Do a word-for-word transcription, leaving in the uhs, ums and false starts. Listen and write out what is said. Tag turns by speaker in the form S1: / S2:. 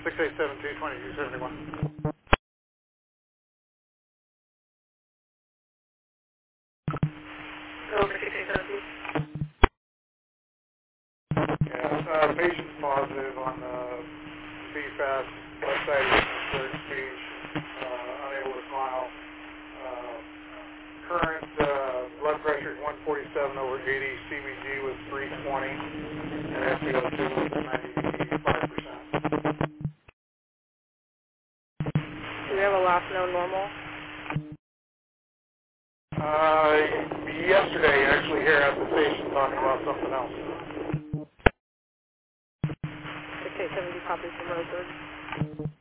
S1: six eight seven two, twenty-two seventy-one.
S2: Over six eight seven two.
S1: Yeah, uh, patient's positive on the B FAST website, third speech, uh, unable to smile. Uh, current uh, blood pressure is one forty-seven over eighty, C B G was three twenty, and S p O two was ninety-five percent.
S2: Do we have a last known normal?
S1: Uh, yesterday, actually, here at the station talking about something else.
S2: six eight seven two, copy from Rosewood.